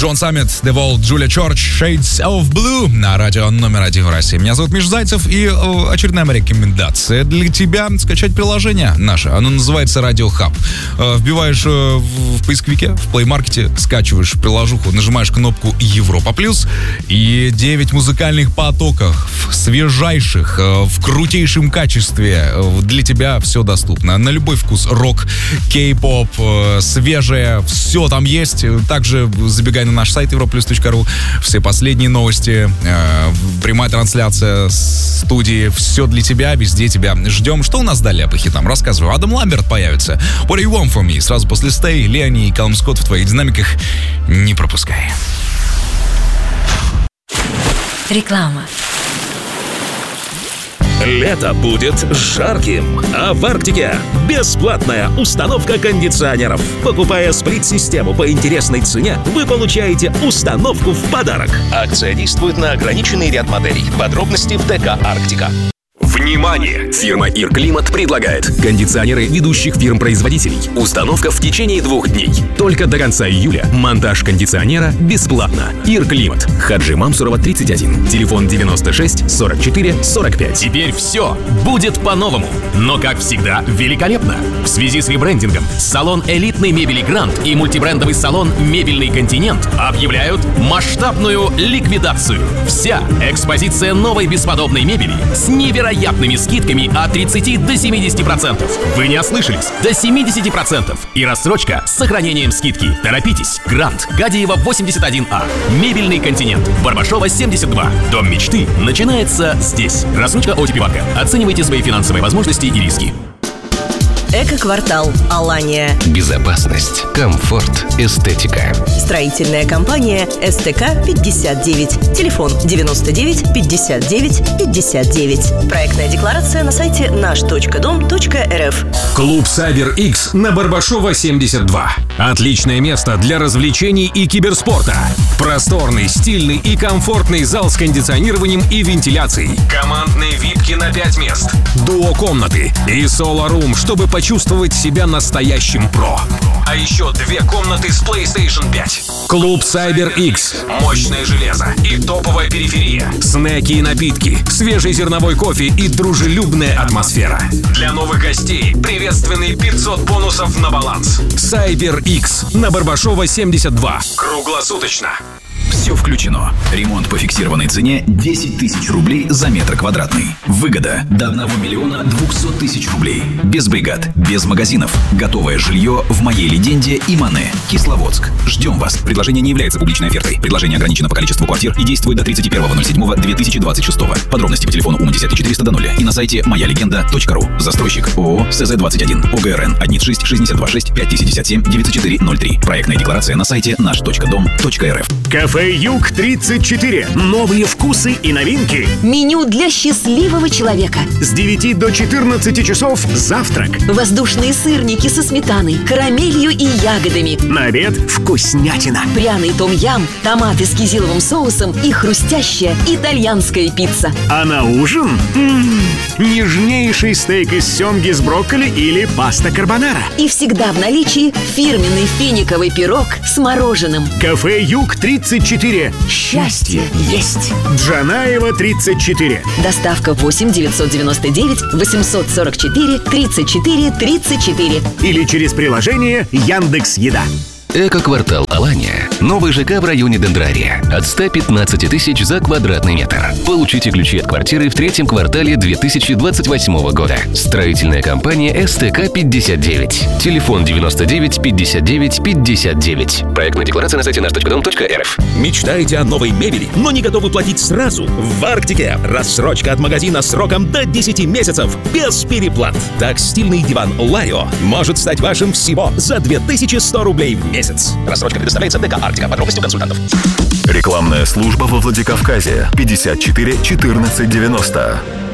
Джон Саммит, The Vault, Джулия Чорч, Shades of Blue на радио номер 1 в России. Меня зовут Миша Зайцев, и очередная рекомендация для тебя — скачать приложение наше. Оно называется Radio Hub. Вбиваешь в поисковике, в плеймаркете, скачиваешь приложуху, нажимаешь кнопку Европа Плюс, и 9 музыкальных потоков, свежайших, в крутейшем качестве. Для тебя все доступно. На любой вкус. Рок, кей-поп, свежее, все там есть. Также забегай на наш сайт europlus.ru. Все последние новости, прямая трансляция студии. Все для тебя, везде тебя ждем. Что у нас далее по хитам? Рассказываю. Адам Ламберт появится. What do you want from me? Сразу после Stay, Леони и Калум Скотт в твоих динамиках. Не пропускай. Реклама. Лето будет жарким, а в Арктике бесплатная установка кондиционеров. Покупая сплит-систему по интересной цене, вы получаете установку в подарок. Акция действует на ограниченный ряд моделей. Подробности в ДК «Арктика». Внимание! Фирма «Ирклимат» предлагает кондиционеры ведущих фирм-производителей. Установка в течение 2 дней. Только до конца июля. Монтаж кондиционера бесплатно. «Ирклимат». Хаджи Мамсурова, 31. Телефон 96 44 45. Теперь все будет по-новому. Но, как всегда, великолепно. В связи с ребрендингом салон элитной мебели «Гранд» и мультибрендовый салон «Мебельный континент» объявляют масштабную ликвидацию. Вся экспозиция новой бесподобной мебели с невероятными скидками от 30 до 70%. Вы не ослышались. До 70%. И рассрочка с сохранением скидки. Торопитесь. Грант. Гадиева, 81А. Мебельный континент. Барбашова, 72. Дом мечты начинается здесь. Рассрочка ОТП-банка. Оценивайте свои финансовые возможности и риски. Эко-квартал «Алания». Безопасность, комфорт, эстетика. Строительная компания СТК-59. Телефон 99 59 59. Проектная декларация на сайте наш.дом.рф. Клуб Cyber X на Барбашова, 72. Отличное место для развлечений и киберспорта. Просторный, стильный и комфортный зал с кондиционированием и вентиляцией. Командные випки на 5 мест. Дуо-комнаты и соло-рум, чтобы почувствовать себя настоящим про. А еще 2 комнаты с PlayStation 5. Клуб Cyber X. Мощное железо и топовая периферия. Снеки и напитки, свежий зерновой кофе и дружелюбная атмосфера. Для новых гостей приветственные 500 бонусов на баланс. Cyber X на Барбашова, 72. Круглосуточно. Все включено. Ремонт по фиксированной цене 10 тысяч рублей за метр квадратный. Выгода до 1 миллиона 200 тысяч рублей. Без бригад, без магазинов. Готовое жилье в моей легенде и Мане. Кисловодск. Ждем вас. Предложение не является публичной офертой. Предложение ограничено по количеству квартир и действует до 31.07.2026. Подробности по телефону УМ 10 400 0 и на сайте моялегенда.ру. Застройщик ООО СЗ-21. ОГРН 16 626 557 9403. Проектная декларация на сайте наш.дом.рф. Кафе «Юг-34». Новые вкусы и новинки. Меню для счастливого человека. С 9 до 14 часов завтрак. Воздушные сырники со сметаной, карамелью и ягодами. На обед вкуснятина. Пряный том-ям, томаты с кизиловым соусом и хрустящая итальянская пицца. А на ужин нежнейший стейк из семги с брокколи или паста карбонара. И всегда в наличии фирменный финиковый пирог с мороженым. Кафе «Юг-34». Счастье есть. Джанаева, 34. Доставка 8 999 844 34 34. Или через приложение Яндекс.Еда. Эко-квартал «Алания». Новый ЖК в районе Дендрария. От 115 тысяч за квадратный метр. Получите ключи от квартиры в 3-м квартале 2028 года. Строительная компания СТК-59. Телефон 99 59 59. Проектная декларация на сайте наш.дом.рф. Мечтаете о новой мебели, но не готовы платить сразу? В Арктике рассрочка от магазина сроком до 10 месяцев без переплат. Так стильный диван Ларио может стать вашим всего за 2100 рублей в месяц. Рассрочка предоставляется ДК «Арктика». Подробности у консультантов. Рекламная служба во Владикавказе. 54 14 90.